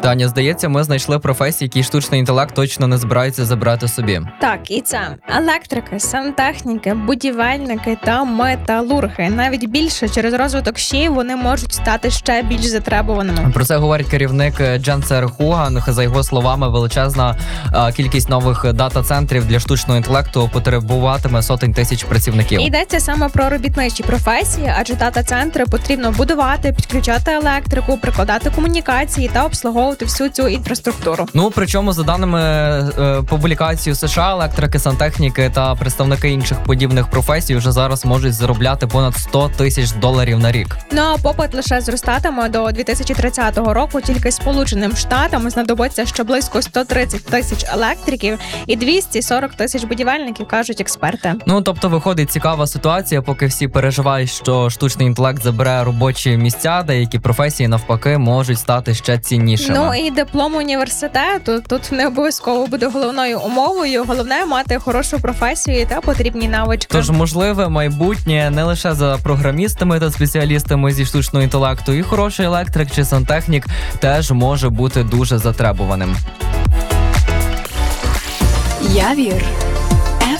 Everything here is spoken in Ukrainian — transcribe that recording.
Таня, здається, ми знайшли професії, які штучний інтелект точно не збирається забрати собі. Так, і це електрики, сантехніки, будівельники та металурги. Навіть більше через розвиток ЩІ вони можуть стати ще більш затребуваними. Про це говорить керівник Дженсер Хуган. За його словами, величезна кількість нових дата-центрів для штучного інтелекту потребуватиме сотень тисяч працівників. Йдеться саме про робітничі професії, адже дата-центри потрібно будувати, підключати електрику, прикладати комунікації та обслуговувати всю цю інфраструктуру. Причому, за даними публікації США, електрики, сантехніки та представники інших подібних професій вже зараз можуть заробляти понад $100 тисяч на рік. А попит лише зростатиме до 2030 року. Тільки Сполученим Штатам знадобиться ще близько 130 тисяч електриків і 240 тисяч будівельників, кажуть експерти. Тобто виходить цікава ситуація, поки всі переживають, що штучний інтелект забере робочі місця, деякі професії навпаки можуть стати ще ціннішими. І диплом університету тут не обов'язково буде головною умовою. Головне мати хорошу професію та потрібні навички. Тож можливе майбутнє не лише за програмістами та спеціалістами зі штучного інтелекту, і хороший електрик чи сантехнік теж може бути дуже затребуваним. Явір.